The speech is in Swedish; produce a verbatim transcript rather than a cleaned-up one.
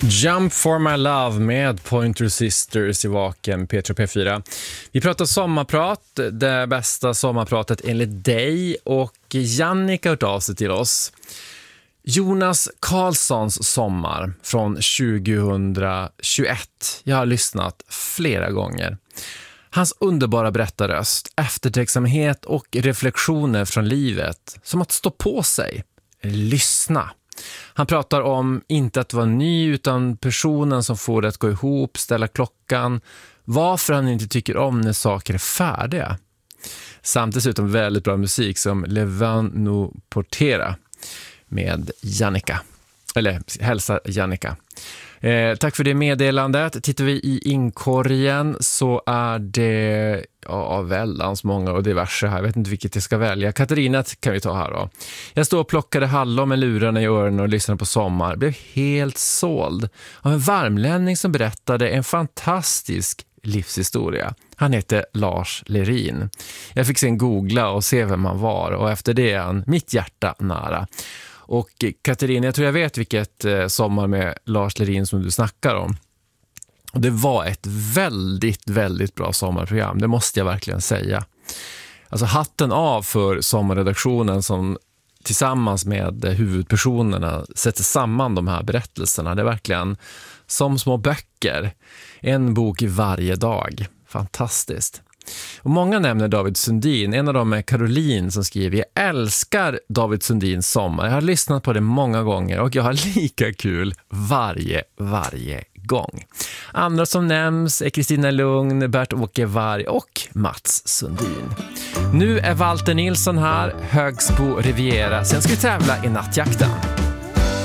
Jump for my love med Pointer Sisters i Vaken, P tre P fyra. Vi pratar sommarprat, det bästa sommarpratet enligt dig, och Jannica har hört av sig till oss. Jonas Karlssons sommar från tjugohundratjugoett. Jag har lyssnat flera gånger. Hans underbara berättarröst, eftertänksamhet och reflektioner från livet, som att stå på sig, lyssna. Han pratar om inte att vara ny utan personen som får det att gå ihop, ställa klockan, varför han inte tycker om när saker är färdiga. Samt dessutom väldigt bra musik som Le Vent nous portera med Jannica. Eller hälsa Jannica. Eh, tack för det meddelandet. Tittar vi i inkorgen så är det ja, väldans många och diverse här. Jag vet inte vilket jag ska välja. Katarina kan vi ta här då. Jag står och plockade hallon med lurarna i öronen och lyssnade på sommar. Blev helt såld av en varmlänning som berättade en fantastisk livshistoria. Han heter Lars Lerin. Jag fick sen googla och se vem han var, och efter det är han mitt hjärta nära. Och Katarina, jag tror jag vet vilket eh, sommar med Lars Lerin som du snackar om. Och det var ett väldigt, väldigt bra sommarprogram. Det måste jag verkligen säga. Alltså hatten av för sommarredaktionen som tillsammans med huvudpersonerna sätter samman de här berättelserna. Det är verkligen som små böcker. En bok varje dag. Fantastiskt. Och många nämner David Sundin. En av dem är Caroline som skriver: jag älskar David Sundins sommar. Jag har lyssnat på det många gånger och jag har lika kul varje, varje gång. Andra som nämns är Kristina Lugn, Bert-Åke Varg och Mats Sundin. Nu är Walter Nilsson här, Högsbo Riviera. Sen ska vi tävla i nattjakten.